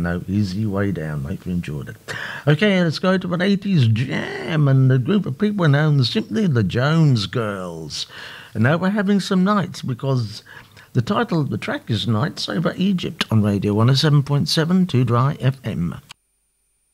no, easy way down. Hope you enjoyed it. Okay, let's go to an 80s jam, and a group of people known as simply the Jones Girls. And now we're having some nights, because the title of the track is Nights Over Egypt on Radio 107.7 2 Dry FM.